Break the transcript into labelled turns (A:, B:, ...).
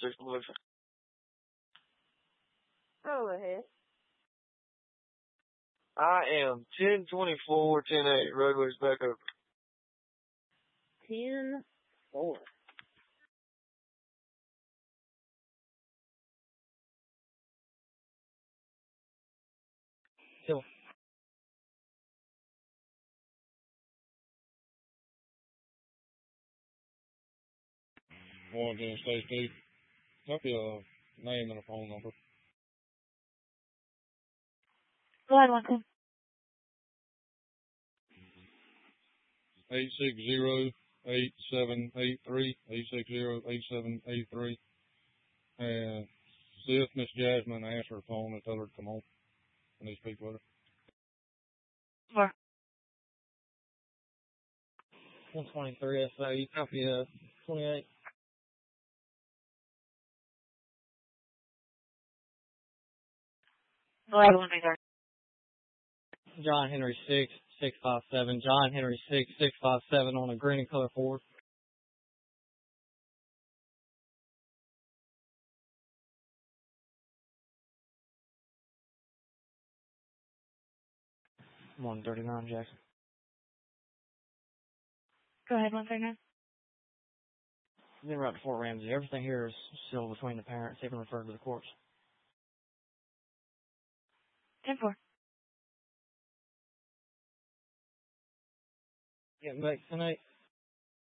A: 6 Melissa.
B: Go ahead.
A: I am 1024, 10-8. Roadway's back over.
B: 10-4.
C: Hill.
D: Warrington State Street. What's your name and a phone number?
E: Go ahead, Winston.
D: 860-8783. 860-8783. And see if Miss Jasmine answers her phone and tell her to come home. I need to speak with her.
E: Where?
C: 123 SA. You copy 28.
E: Go ahead, 123.
C: John Henry 6657. John Henry 6657 on a green and color Ford. I'm on 39 Jackson.
E: Go ahead, 139.
C: Then right before Ramsey. Everything here is still between the parents, even referred to the courts.
E: 10-4.
C: Getting back tonight.